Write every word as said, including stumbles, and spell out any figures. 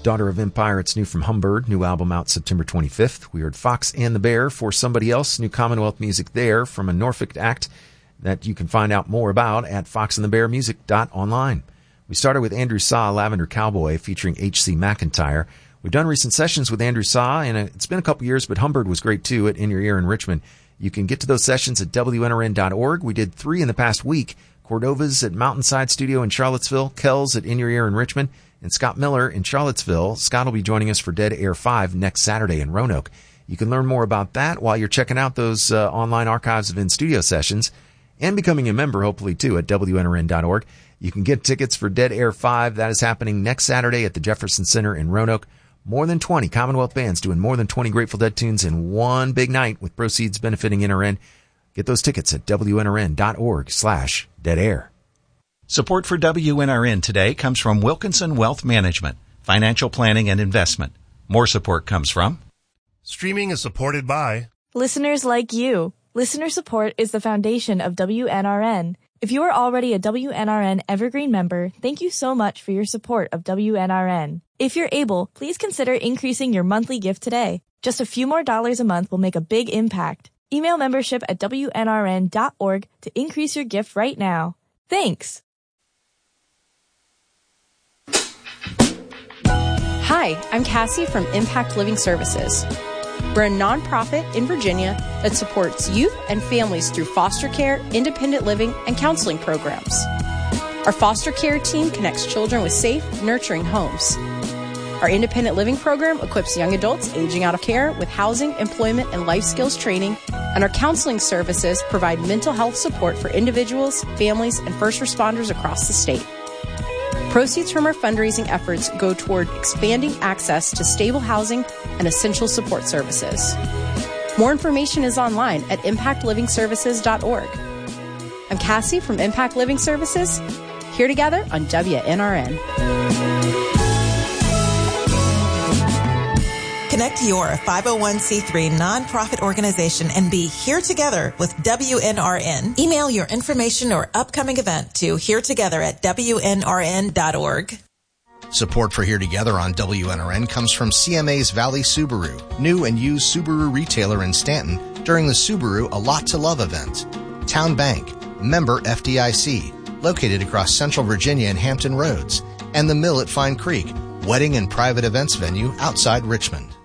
Daughter of Empire, it's new from Humbird. New album out September twenty-fifth. We heard Fox and the Bear for Somebody Else. New Commonwealth music there from a Norfolk act that you can find out more about at fox and the bear music dot online. We started with Andrew Saw, Lavender Cowboy, featuring H C McIntyre. We've done recent sessions with Andrew Saw, and it's been a couple years, but Humbird was great too at In Your Ear in Richmond. You can get to those sessions at W N R N dot org. We did three in the past week. Cordova's at Mountainside Studio in Charlottesville, Kells at In Your Ear in Richmond, and Scott Miller in Charlottesville. Scott will be joining us for Dead Air five next Saturday in Roanoke. You can learn more about that while you're checking out those uh, online archives of in-studio sessions and becoming a member, hopefully, too, at W N R N dot org. You can get tickets for Dead Air five. That is happening next Saturday at the Jefferson Center in Roanoke. More than twenty Commonwealth bands doing more than twenty Grateful Dead tunes in one big night with proceeds benefiting N R N. Get those tickets at W N R N dot org slash dead air. Support for W N R N today comes from Wilkinson Wealth Management, financial planning and investment. More support comes from... Streaming is supported by... listeners like you. Listener support is the foundation of W N R N. If you are already a W N R N Evergreen member, thank you so much for your support of W N R N. If you're able, please consider increasing your monthly gift today. Just a few more dollars a month will make a big impact. Email membership at W N R N dot org to increase your gift right now. Thanks! Hi, I'm Cassie from Impact Living Services. We're a nonprofit in Virginia that supports youth and families through foster care, independent living, and counseling programs. Our foster care team connects children with safe, nurturing homes. Our independent living program equips young adults aging out of care with housing, employment, and life skills training, and our counseling services provide mental health support for individuals, families, and first responders across the state. Proceeds from our fundraising efforts go toward expanding access to stable housing and essential support services. More information is online at impact living services dot org. I'm Cassie from Impact Living Services, here together on W N R N. Connect your five oh one c three nonprofit organization and be here together with W N R N. Email your information or upcoming event to here together at W N R N dot org. Support for Here Together on W N R N comes from C M A's Valley Subaru, new and used Subaru retailer in Stanton during the Subaru A Lot to Love event. Town Bank, member F D I C, located across Central Virginia and Hampton Roads, and The Mill at Fine Creek, wedding and private events venue outside Richmond.